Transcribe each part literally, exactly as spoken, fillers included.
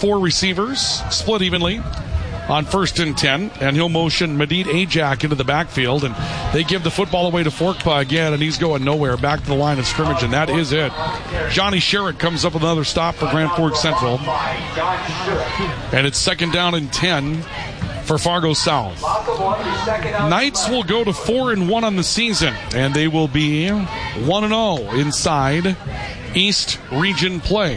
four receivers, split evenly on first and ten, and he'll motion Medit Ajak into the backfield, and they give the football away to Forkpa again, and he's going nowhere, back to the line of scrimmage, and that is it. Johnny Sherritt comes up with another stop for Grand Forks Central, and it's second down and ten for Fargo South. Knights will go to four and one on the season, and they will be one and oh inside East Region play.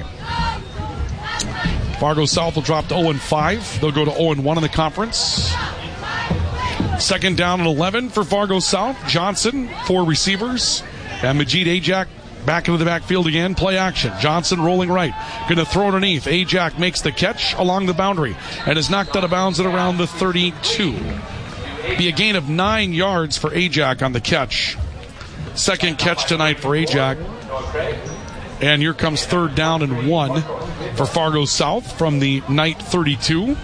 Fargo South will drop to oh and five. They'll go to oh and one in the conference. Second down and eleven for Fargo South. Johnson, four receivers. And Majid Ajak back into the backfield again. Play action. Johnson rolling right. Going to throw it underneath. Ajak makes the catch along the boundary and is knocked out of bounds at around the thirty-two. Be a gain of nine yards for Ajak on the catch. Second catch tonight for Ajak. And here comes third down and one for Fargo South from the Knight thirty-two.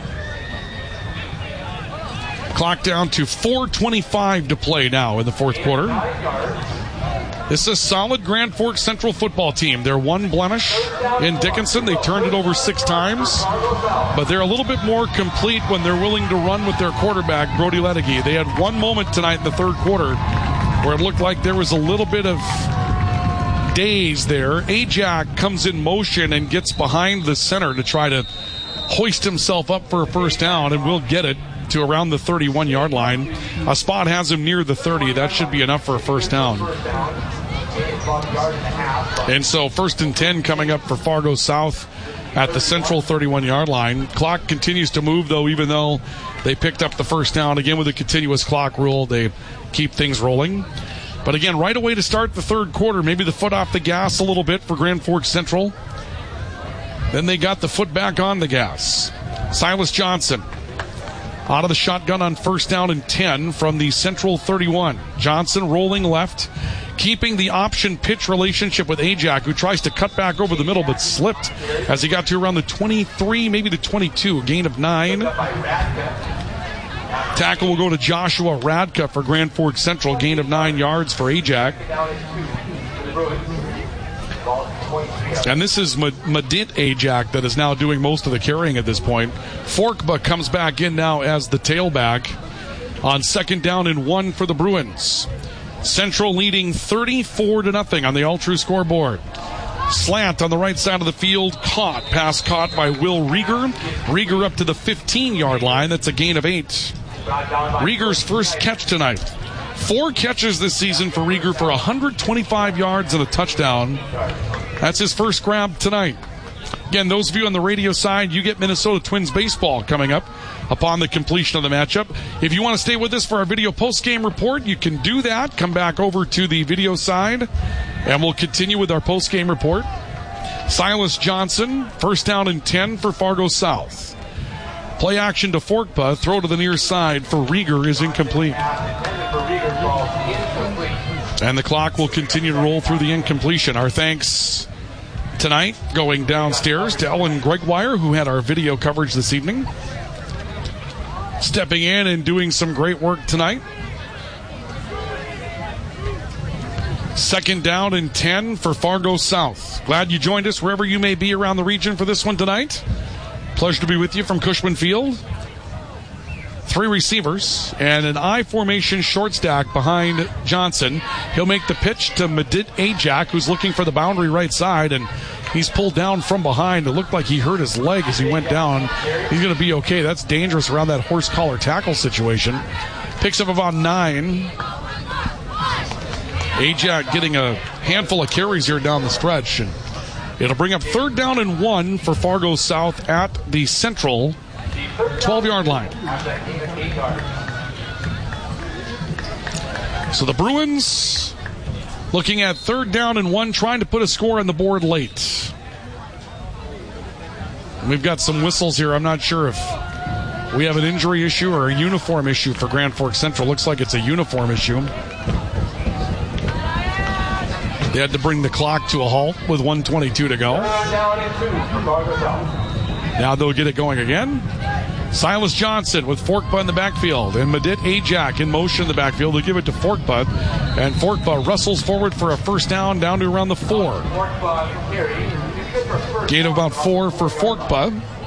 Clock down to four twenty-five to play now in the fourth quarter. This is a solid Grand Forks Central football team. They're one blemish in Dickinson. They turned it over six times, but they're a little bit more complete when they're willing to run with their quarterback, Brody Ledecky. They had one moment tonight in the third quarter where it looked like there was a little bit of days there. Ajak comes in motion and gets behind the center to try to hoist himself up for a first down, and will get it to around the thirty-one-yard line. A spot has him near the thirty. That should be enough for a first down. And so first and ten coming up for Fargo South at the central thirty-one-yard line. Clock continues to move, though, even though they picked up the first down. Again, with a continuous clock rule, they keep things rolling. But again, right away to start the third quarter, maybe the foot off the gas a little bit for Grand Forks Central. Then they got the foot back on the gas. Silas Johnson out of the shotgun on first down and ten from the central thirty-one. Johnson rolling left, keeping the option pitch relationship with Ajak, who tries to cut back over the middle but slipped as he got to around the twenty-three, maybe the twenty-two, a gain of nine. Tackle will go to Joshua Radka for Grand Forks Central, gain of nine yards for Ajak. And this is Medit Ajak that is now doing most of the carrying at this point. Forkba comes back in now as the tailback on second down and one for the Bruins. Central leading thirty-four to nothing on the all-true scoreboard. Slant on the right side of the field, caught. Pass caught by Will Rieger. Rieger up to the fifteen-yard line. That's a gain of eight. Rieger's first catch tonight. Four catches this season for Rieger for one hundred twenty-five yards and a touchdown. That's his first grab tonight. Again, those of you on the radio side, you get Minnesota Twins baseball coming up upon the completion of the matchup. If you want to stay with us for our video post-game report, you can do that. Come back over to the video side, and we'll continue with our post-game report. Silas Johnson, first down and ten for Fargo South. Play action to Forkpa, throw to the near side for Rieger is incomplete. And the clock will continue to roll through the incompletion. Our thanks tonight going downstairs to Ellen Gregwire, who had our video coverage this evening. Stepping in and doing some great work tonight. Second down and ten for Fargo South. Glad you joined us wherever you may be around the region for this one tonight. Pleasure to be with you from Cushman Field. Three receivers and an I formation short stack behind Johnson. He'll make the pitch to Medit Ajak, who's looking for the boundary right side, and he's pulled down from behind. It looked like he hurt his leg as he went down. He's going to be okay. That's dangerous around that horse collar tackle situation. Picks up about nine. Ajak getting a handful of carries here down the stretch, and it'll bring up third down and one for Fargo South at the central twelve-yard line. So the Bruins looking at third down and one, trying to put a score on the board late. We've got some whistles here. I'm not sure if we have an injury issue or a uniform issue for Grand Forks Central. Looks like it's a uniform issue. They had to bring the clock to a halt with one twenty-two to go. Now they'll get it going again. Silas Johnson with Forkpa in the backfield, and Medit Ajak in motion in the backfield. They'll give it to Forkpa, and Forkpa wrestles forward for a first down, down to around the four. Gain of about four for Forkpa.